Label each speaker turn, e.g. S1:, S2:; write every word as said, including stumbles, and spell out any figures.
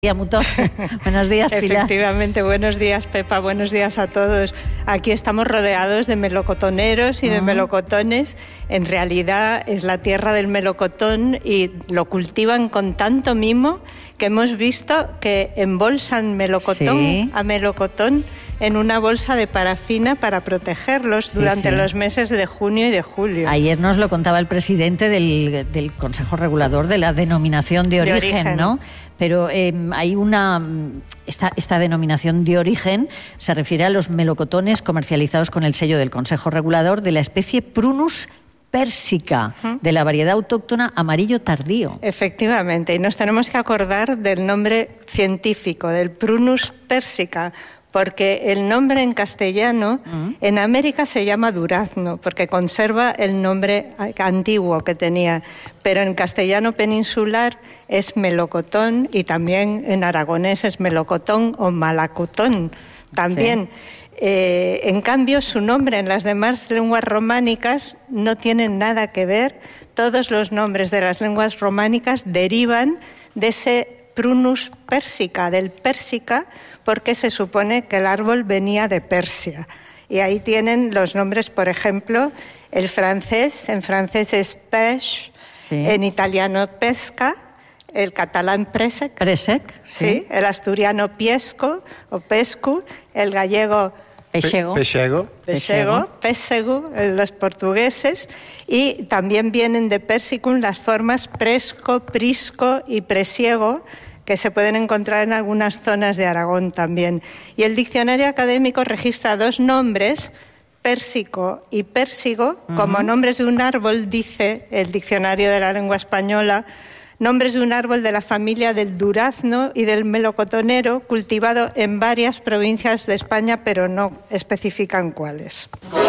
S1: Mutó. Buenos días, Pilar.
S2: Efectivamente, buenos días, Pepa, buenos días a todos. Aquí estamos rodeados de melocotoneros y de uh-huh. melocotones. En realidad es la tierra del melocotón y lo cultivan con tanto mimo que hemos visto que embolsan melocotón sí. a melocotón en una bolsa de parafina para protegerlos sí, durante sí. los meses de junio y de julio.
S1: Ayer nos lo contaba el presidente del, del Consejo Regulador de la denominación de origen, de origen. ¿no? Pero eh, hay una... Esta, esta denominación de origen se refiere a los melocotones comercializados con el sello del Consejo Regulador de la especie Prunus persica, uh-huh. de la variedad autóctona amarillo tardío.
S2: Efectivamente, y nos tenemos que acordar del nombre científico, del Prunus persica, porque el nombre en castellano, uh-huh. en América se llama durazno, porque conserva el nombre antiguo que tenía, pero en castellano peninsular es melocotón y también en aragonés es melocotón o malacotón también. Sí. Eh, en cambio, su nombre en las demás lenguas románicas no tiene nada que ver. Todos los nombres de las lenguas románicas derivan de ese Prunus persica, del persica, porque se supone que el árbol venía de Persia. Y ahí tienen los nombres, por ejemplo, el francés, en francés es pêche, sí. en italiano pesca, el catalán presec,
S1: presec
S2: sí.
S1: sí,
S2: el asturiano piesco o pescu, el gallego
S1: pechego,
S2: pechego, pechego, pésego, los portugueses, y también vienen de persicum las formas presco, prisco y presiego, que se pueden encontrar en algunas zonas de Aragón también. Y el diccionario académico registra dos nombres, pérsico y pérsigo, uh-huh. como nombres de un árbol, dice el diccionario de la lengua española, nombres de un árbol de la familia del durazno y del melocotonero, cultivado en varias provincias de España, pero no especifican cuáles.